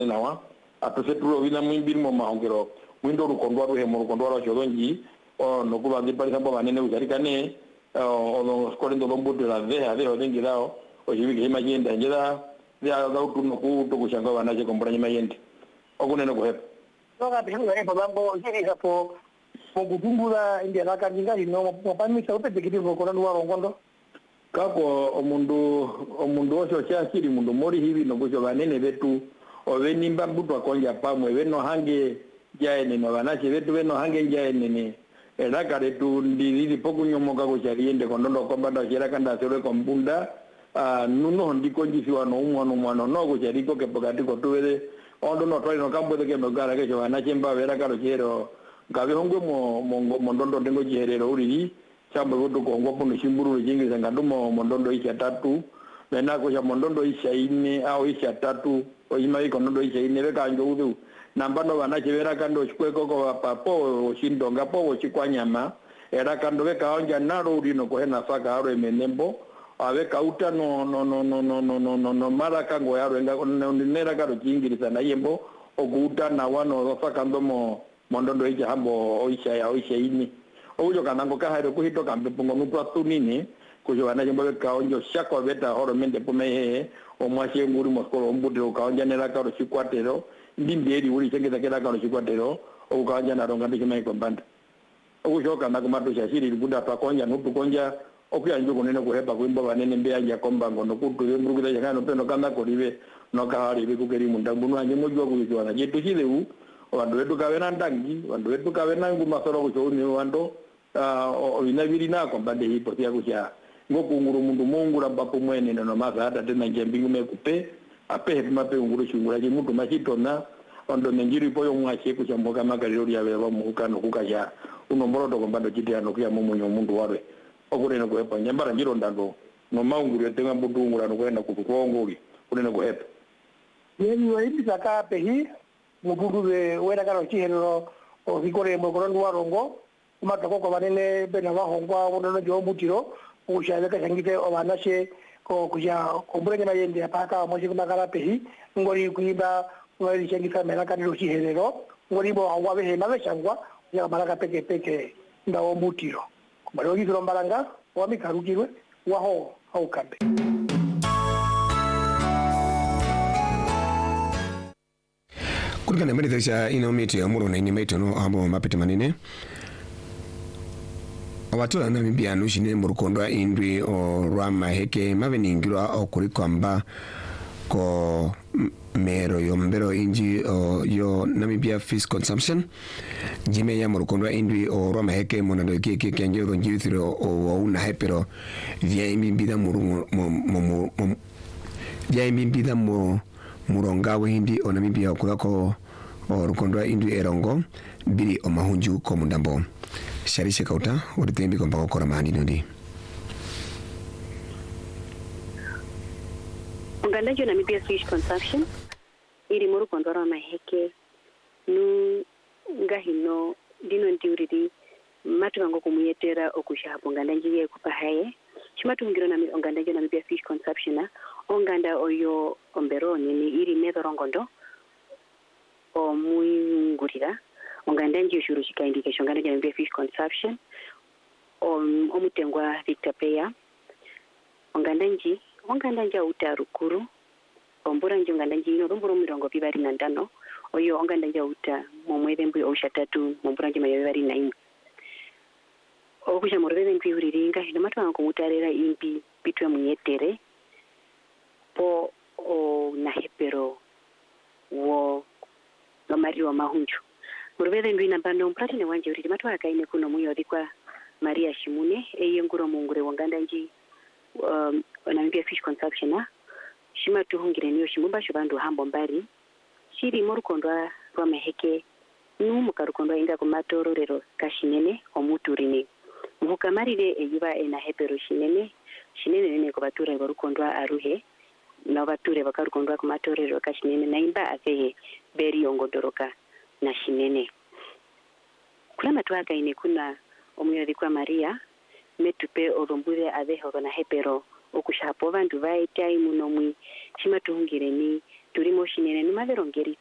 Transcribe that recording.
nawa apeseturo vina mwimbiri mo mahongero mwindo rukondwa ruhe chodonji no kuba ndi pali sambo banene ujarikane ono skolendo lombuto la ve odengirao ojibike imagenda njira ya dautu no ku to kushanga banaje kombora nyimayende okunene ko hepa noka bihango hepa bambo jiri hapo pogutungula india la kanjinga no mapamisa upedekiti ngokora nuwa rongondo kako omundu osho chakiri mundu mori hivi no kucho banene betu ovenimba mbuto akonja pamwe beno hange jaene no banache betu beno hange jaene ni elakare tu ndiri pokunyomoka kuchariende kondondo kombanda chera kanda sore kombunda nuno ndiko njisiwa no umwana no kuchariko kepokati kotuvere ondo no twali no kambo de kemogara ke chwana chemba vera karo chero ngabe hongwe mondondo ndengo chiherero uri chambo goto kongwa puno shimburu jingiza ngadumo mondondo isha 3 bena ko ya mondondo isha 4 au isha 3 oyima iko mondondo isha 4 beka njo udu nambano bana chevera kando chikweko ko papo shindonga po chikwanyama era kando beka onja naro uri no kohena saka aro emenembo ave kauta no mara kango yaro enga nera karo chingirisa na yembo okuta na wano sakando mondondo isha hambo oisha ya oisha 4 ojo kanango kahero kuhito kambe pongo nutwa tunini kujo bana jembo kaonjo shako beta horo mende pumehe omwashe nguri moskolo ombudiro kaonja nera karo chikwatero ndimberi uri chengeza kera karo chikwatero okaonja na ronga ndikimai kombanda ojo kanango mato shashiri buda pakonja nutu konja okuya njo kunene kuhepa kuimba banene mbe anja kombango nokutu yembrukira yakano peno kanda koribe nokahari bikukeri mundambunu anje mojwa kuyuwa na jetu chileu wandu wetu kawena ndangi wandu wetu kawena ngumasoro kuchouni wando inabiri nako mbande hipo tia kucha ngokunguru mundu mungura bapo mwene no maza hata tena njembingu mekupe ape mape unguru shungura je mutu machitona ondo nenjiri poyo mwache kucha mboka magaliro ya beba mukano kukaja unomboro to kombando chitia no kuya mumunyo mundu warwe okurene kuhepa nyambara njiro ndando no maunguru yetenga mundu ungura no kwenda kukuonguri kunene kuhepa yeni waidi sakape hi mubudu be wera karo chihero o vikore mokorondo warongo umatako ko banene bena bahongwa wono jo butiro ushabe ka sangite obanashe ko kuja kombrenya mayende apaka moshi kumakara pehi ngori kuiba ngori chengisa mera kaniro chiherero ngori bo awa be hema beshangwa ya maraka peke ndawo butiro balo gizoro mbalanga wa mikarukirwe waho haukambe kulingana na methesha inomiti ya muro na inimeto no abo mapete manene awatula na mibia nushine murukondwa indwi o rama heke maveningirwa okuri kwamba ko mero yombero inji yo Namibia Fish Consumption jime ya murukondwa indwi o rama heke monado keke kenjero njithiro o una hepero vya imimbida muronga windi o Namibia kulako o rukondwa indwi erongo bili o mahunju ko mundambo sharishe kauta uritembi kwa mpaka kora mahani nundi Ungandajo Namibia Fish Consumption iri muru kondora maheke nu ngahino dino ndiuridi matukango kumuyetera okushapo ungandanjiye kupahaye chimatu ngiro na ungandajo Namibia Fish Consumption onganda oyo omberoni ni iri nedorongondo o muingurira ongandanji ushuru chikaindikesho nganda Namibia Fish Consumption omutengwa Victor Peya ongandanja utarukuru omburanji ongandanji ino rumburu mirongo bibari na ndano oyo ongandanja uta momwebe mbu osha 3 momburanji mayebari na ino okusha morebe mbi uriringa hino matwa ngomutarera imbi bitwe munyetere po o nahepero wo nomari wa mahunju murubere ndwi nambano mpratine wanje uri matwa akaine kuno muyodi kwa Maria Shimune eye nguro mungure wangandanji Namibia Fish Consumption shima tuhungire niyo shimumba shubandu hambo mbari shiri morukondwa rwa maheke mukarukondwa inga kumatoro rero kashinene omuturini muhukamarire eyiba ena hepero shinene nene kubature barukondwa aruhe na bature bakarukondwa kumatoro rero kashinene naimba akehe beri ongodoroka na shinene kula matwaka ine kuna omuyodi kwa Maria metupe orombuze abeho na hepero okushapo vantu vaetai munomwi chimatuhungireni turimo shinene nimaverongeri